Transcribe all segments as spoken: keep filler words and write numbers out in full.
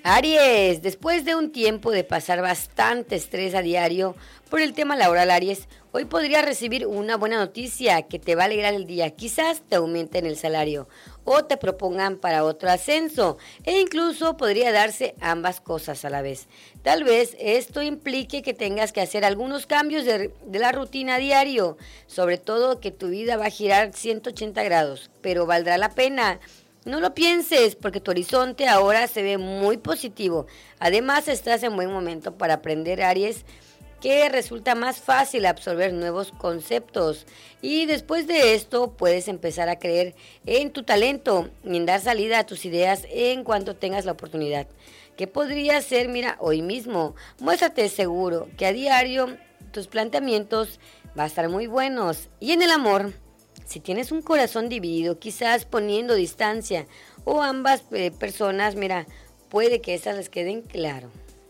Aries, después de un tiempo de pasar bastante estrés a diario por el tema laboral, Aries, hoy podrías recibir una buena noticia que te va a alegrar el día. Quizás te aumenten el salario o te propongan para otro ascenso e incluso podría darse ambas cosas a la vez. Tal vez esto implique que tengas que hacer algunos cambios de, de la rutina diario, sobre todo que tu vida va a girar ciento ochenta grados, pero valdrá la pena. No lo pienses, porque tu horizonte ahora se ve muy positivo. Además, estás en buen momento para aprender, Aries, que resulta más fácil absorber nuevos conceptos. Y después de esto, puedes empezar a creer en tu talento y en dar salida a tus ideas en cuanto tengas la oportunidad. ¿Qué podría ser? Mira, hoy mismo, muéstrate seguro que a diario tus planteamientos van a estar muy buenos. Y en el amor, si tienes un corazón dividido, quizás poniendo distancia, o ambas eh, personas, mira, puede que estas les queden claro.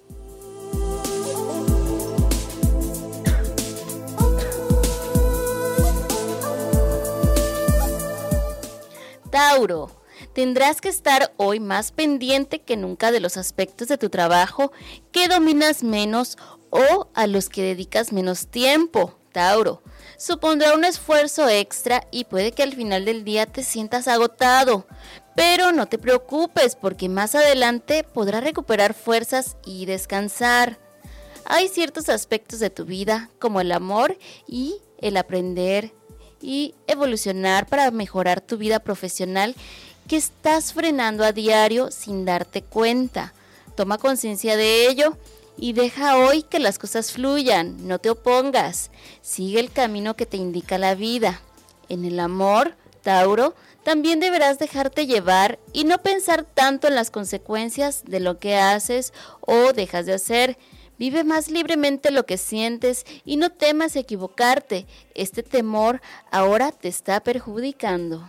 Tauro, tendrás que estar hoy más pendiente que nunca de los aspectos de tu trabajo que dominas menos o a los que dedicas menos tiempo. Tauro, supondrá un esfuerzo extra y puede que al final del día te sientas agotado, pero no te preocupes porque más adelante podrás recuperar fuerzas y descansar. Hay ciertos aspectos de tu vida como el amor y el aprender y evolucionar para mejorar tu vida profesional que estás frenando a diario sin darte cuenta. Toma conciencia de ello y deja hoy que las cosas fluyan, no te opongas, sigue el camino que te indica la vida. En el amor, Tauro, también deberás dejarte llevar y no pensar tanto en las consecuencias de lo que haces o dejas de hacer. Vive más libremente lo que sientes y no temas equivocarte. Este temor ahora te está perjudicando.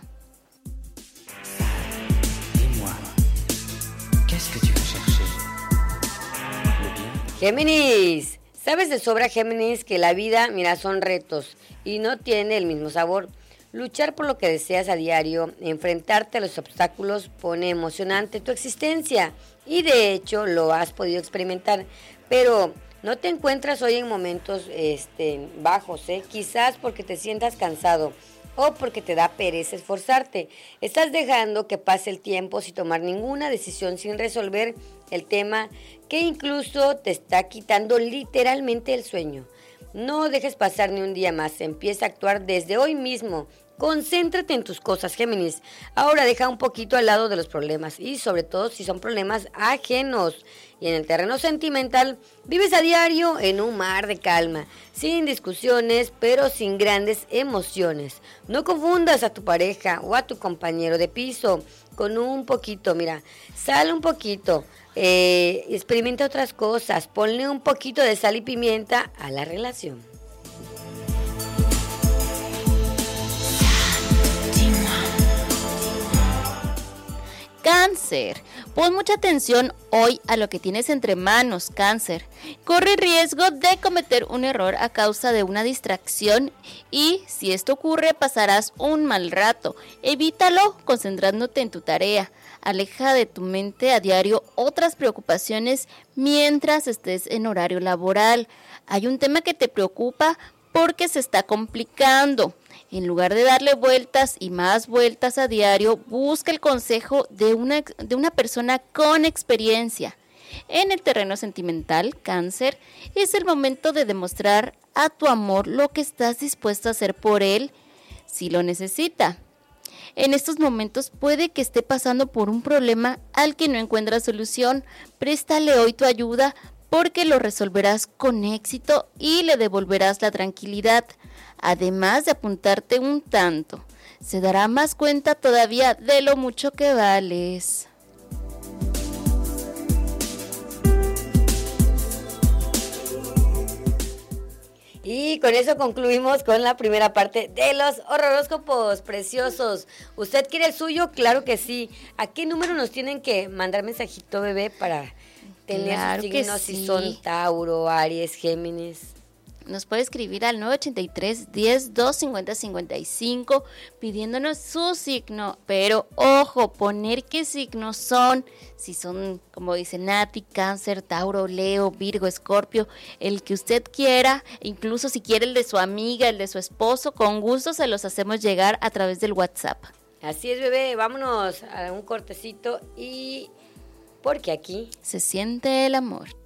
Géminis, sabes de sobra, Géminis, que la vida, mira, son retos y no tiene el mismo sabor. Luchar por lo que deseas a diario, enfrentarte a los obstáculos pone emocionante tu existencia y de hecho lo has podido experimentar, pero no te encuentras hoy en momentos este, bajos, ¿eh? Quizás porque te sientas cansado o porque te da pereza esforzarte. Estás dejando que pase el tiempo sin tomar ninguna decisión, sin resolver el tema que incluso te está quitando literalmente el sueño. No dejes pasar ni un día más, empieza a actuar desde hoy mismo. Concéntrate en tus cosas, Géminis. Ahora deja un poquito al lado de los problemas y sobre todo si son problemas ajenos. Y en el terreno sentimental, vives a diario en un mar de calma, sin discusiones, pero sin grandes emociones. No confundas a tu pareja o a tu compañero de piso con un poquito, mira, sale un poquito, eh, experimenta otras cosas, ponle un poquito de sal y pimienta a la relación. Cáncer, pon mucha atención hoy a lo que tienes entre manos, Cáncer. Corre riesgo de cometer un error a causa de una distracción y si esto ocurre pasarás un mal rato. Evítalo concentrándote en tu tarea. Aleja de tu mente a diario otras preocupaciones mientras estés en horario laboral. Hay un tema que te preocupa porque se está complicando. En lugar de darle vueltas y más vueltas a diario, busca el consejo de una, de una persona con experiencia. En el terreno sentimental, Cáncer, es el momento de demostrar a tu amor lo que estás dispuesto a hacer por él si lo necesita. En estos momentos puede que esté pasando por un problema al que no encuentra solución. Préstale hoy tu ayuda porque lo resolverás con éxito y le devolverás la tranquilidad. Además de apuntarte un tanto, se dará más cuenta todavía de lo mucho que vales. Y con eso concluimos con la primera parte de los horóscopos preciosos. ¿Usted quiere el suyo? Claro que sí. ¿A qué número nos tienen que mandar mensajito, bebé, para tener Claro sus que signos sí. si son Tauro, Aries, Géminis? nos puede escribir al nueve ochenta y tres, diez, dos, cincuenta, cincuenta y cinco pidiéndonos su signo, pero ojo, poner qué signos son, si son, como dice Nati, Cáncer, Tauro, Leo, Virgo, Escorpio, el que usted quiera, incluso si quiere el de su amiga, el de su esposo, con gusto se los hacemos llegar a través del WhatsApp. Así es, bebé, vámonos a un cortecito y porque aquí se siente el amor.